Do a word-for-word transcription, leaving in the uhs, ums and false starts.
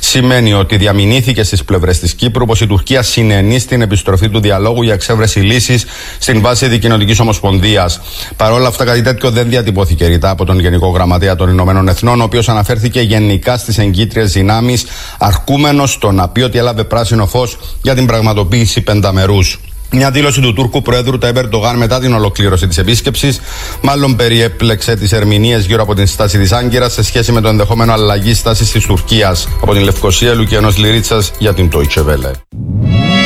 σημαίνει ότι διαμηνύθηκε στις πλευρές της Κύπρου πως η Τουρκία συνενεί στην επιστροφή του διαλόγου για εξέβρεση λύσης στην βάση Δικοινοτικής Ομοσπονδίας. Παρ' όλα αυτά, κάτι τέτοιο δεν διατυπώθηκε ρητά από τον Γενικό Γραμματέα των Ηνωμένων Εθνών, ο οποίος αναφέρθηκε γενικά στις εγκύτριες δυνάμεις, αρκούμενος στο να πει ότι έλαβε πράσινο φως για την πραγματοποίηση πενταμερούς. Μια δήλωση του Τούρκου Προέδρου Ταγιπ Ερντογάν μετά την ολοκλήρωση της επίσκεψης, μάλλον περιέπλεξε τις ερμηνείες γύρω από την στάση της Άγκυρας σε σχέση με το ενδεχόμενο αλλαγή στάσης της Τουρκίας. Από την Λευκοσία, Λουκιανός Λυρίτσας για την Deutsche Welle.